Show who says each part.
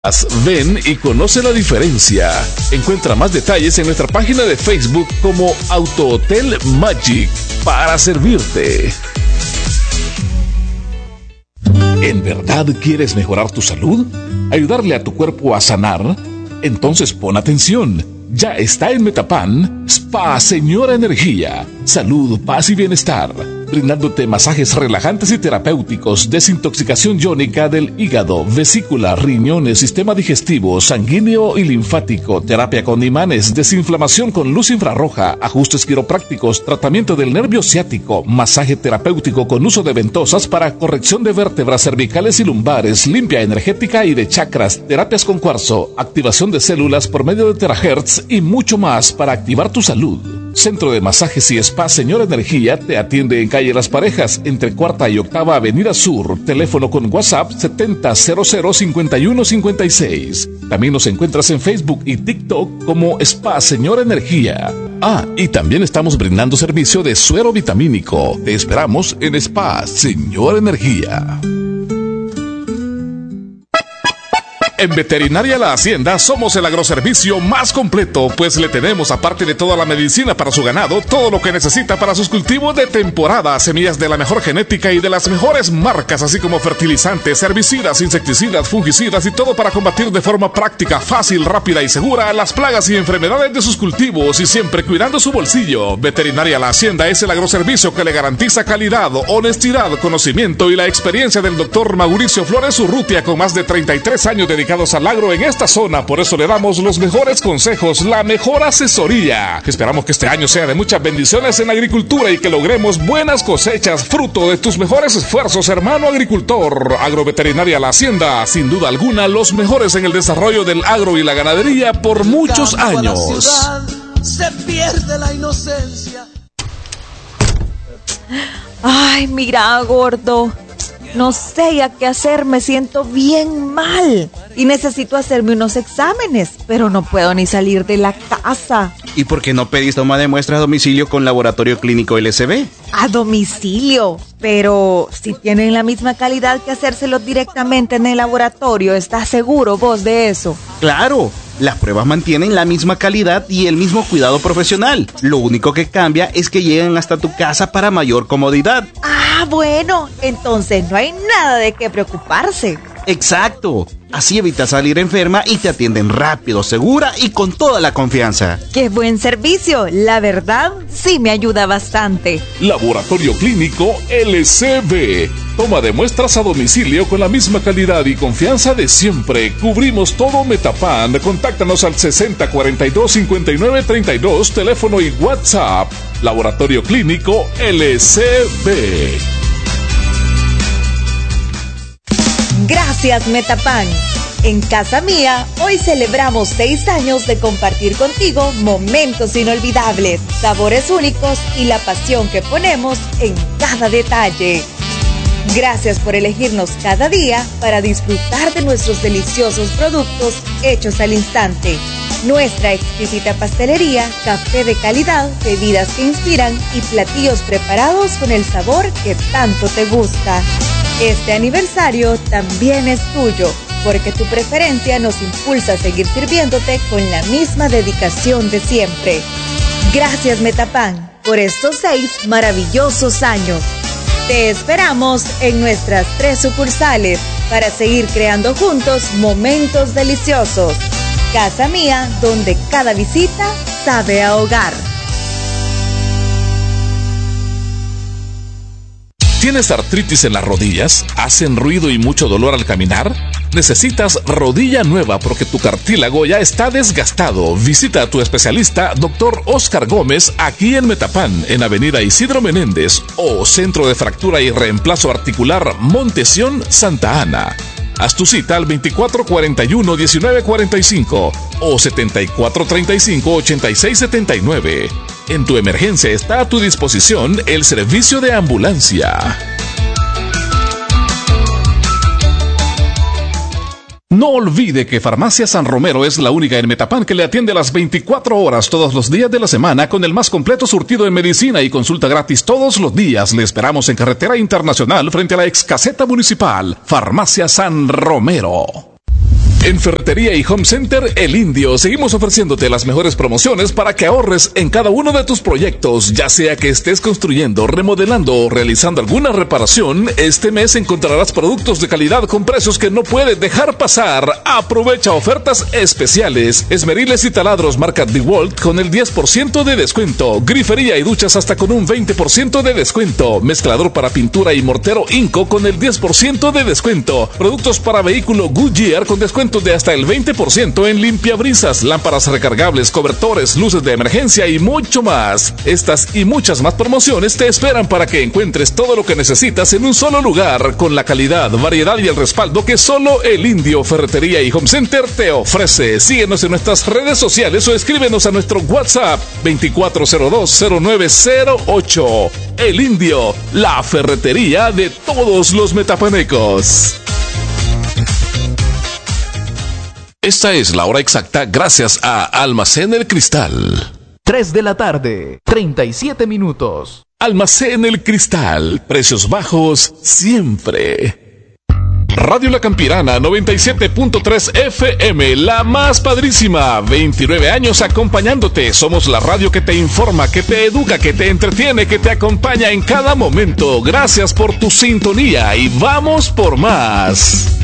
Speaker 1: Ven y conoce la diferencia. Encuentra más detalles en nuestra página de Facebook como Auto Hotel Magic para servirte. ¿En verdad quieres mejorar tu salud? ¿Ayudarle a tu cuerpo a sanar? Entonces pon atención. Ya está en Metapan Spa Señora Energía. Salud, paz y bienestar. Brindándote masajes relajantes y terapéuticos, desintoxicación iónica del hígado, vesícula, riñones, sistema digestivo, sanguíneo y linfático, terapia con imanes, desinflamación con luz infrarroja, ajustes quiroprácticos, tratamiento del nervio ciático, masaje terapéutico con uso de ventosas para corrección de vértebras cervicales y lumbares, limpia energética y de chakras, terapias con cuarzo, activación de células por medio de terahertz y mucho más para activar tu salud. Centro de Masajes y Spa Señora Energía te atiende en calle Las Parejas, entre 4ª y 8ª Avenida Sur. Teléfono con WhatsApp 70005156. También nos encuentras en Facebook y TikTok como Spa Señora Energía. Y también estamos brindando servicio de suero vitamínico. Te esperamos en Spa Señora Energía. En Veterinaria La Hacienda somos el agroservicio más completo, pues le tenemos, aparte de toda la medicina para su ganado, todo lo que necesita para sus cultivos de temporada, semillas de la mejor genética y de las mejores marcas, así como fertilizantes, herbicidas, insecticidas, fungicidas y todo para combatir de forma práctica, fácil, rápida y segura las plagas y enfermedades de sus cultivos, y siempre cuidando su bolsillo. Veterinaria La Hacienda es el agroservicio que le garantiza calidad, honestidad, conocimiento y la experiencia del doctor Mauricio Flores Urrutia, con más de 33 años dedicados al agro en esta zona. Por eso le damos los mejores consejos, la mejor asesoría. Esperamos que este año sea de muchas bendiciones en la agricultura y que logremos buenas cosechas, fruto de tus mejores esfuerzos, hermano agricultor. Agroveterinaria La Hacienda, sin duda alguna, los mejores en el desarrollo del agro y la ganadería por muchos años.
Speaker 2: Se pierde la inocencia.
Speaker 3: Ay, mira, gordo. No sé ya qué hacer, me siento bien mal y necesito hacerme unos exámenes, pero no puedo ni salir de la casa.
Speaker 4: ¿Y por qué no pedís toma de muestras a domicilio con Laboratorio Clínico LSB?
Speaker 3: A domicilio, pero si tienen la misma calidad que hacérselos directamente en el laboratorio, ¿estás seguro vos de eso?
Speaker 4: ¡Claro! Las pruebas mantienen la misma calidad y el mismo cuidado profesional. Lo único que cambia es que llegan hasta tu casa para mayor comodidad.
Speaker 3: Ah, bueno, entonces no hay nada de qué preocuparse.
Speaker 4: Exacto. Así evitas salir enferma y te atienden rápido, segura y con toda la confianza.
Speaker 3: ¡Qué buen servicio! La verdad, sí me ayuda bastante.
Speaker 1: Laboratorio Clínico LCB. Toma de muestras a domicilio con la misma calidad y confianza de siempre. Cubrimos todo Metapan. Contáctanos al 6042-5932, teléfono y WhatsApp. Laboratorio Clínico LCB.
Speaker 3: Gracias, Metapan. En Casa Mía, hoy celebramos 6 años de compartir contigo momentos inolvidables, sabores únicos y la pasión que ponemos en cada detalle. Gracias por elegirnos cada día para disfrutar de nuestros deliciosos productos hechos al instante. Nuestra exquisita pastelería, café de calidad, bebidas que inspiran y platillos preparados con el sabor que tanto te gusta. Este aniversario también es tuyo, porque tu preferencia nos impulsa a seguir sirviéndote con la misma dedicación de siempre. Gracias, Metapan, por estos 6 maravillosos años. Te esperamos en nuestras 3 sucursales para seguir creando juntos momentos deliciosos. Casa Mía, donde cada visita sabe a hogar.
Speaker 1: ¿Tienes artritis en las rodillas? ¿Hacen ruido y mucho dolor al caminar? Necesitas rodilla nueva porque tu cartílago ya está desgastado. Visita a tu especialista, Dr. Oscar Gómez, aquí en Metapan, en Avenida Isidro Menéndez, o Centro de Fractura y Reemplazo Articular Montesión, Santa Ana. Haz tu cita al 2441-1945 o 7435-8679. En tu emergencia está a tu disposición el servicio de ambulancia. No olvide que Farmacia San Romero es la única en Metapan que le atiende a las 24 horas todos los días de la semana con el más completo surtido en medicina y consulta gratis todos los días. Le esperamos en Carretera Internacional frente a la ex caseta municipal. Farmacia San Romero. En Ferretería y Home Center El Indio seguimos ofreciéndote las mejores promociones para que ahorres en cada uno de tus proyectos, ya sea que estés construyendo, remodelando o realizando alguna reparación. Este mes encontrarás productos de calidad con precios que no puedes dejar pasar. Aprovecha ofertas especiales. Esmeriles y taladros marca DeWalt con el 10% de descuento. Grifería y duchas hasta con un 20% de descuento. Mezclador para pintura y mortero Inco con el 10% de descuento. Productos para vehículo Goodyear con descuento de hasta el 20% en limpiabrisas, lámparas recargables, cobertores, luces de emergencia y mucho más. Estas y muchas más promociones te esperan para que encuentres todo lo que necesitas en un solo lugar, con la calidad, variedad y el respaldo que solo El Indio Ferretería y Home Center te ofrece. Síguenos en nuestras redes sociales o escríbenos a nuestro WhatsApp 24020908. El Indio, la ferretería de todos los metapanecos. Esta es la hora exacta gracias a Almacén El Cristal.
Speaker 5: 3 de la tarde, 37 minutos.
Speaker 1: Almacén El Cristal, precios bajos siempre. Radio La Campirana 97.3 FM, la más padrísima, 29 años acompañándote. Somos la radio que te informa, que te educa, que te entretiene, que te acompaña en cada momento. Gracias por tu sintonía y vamos por más.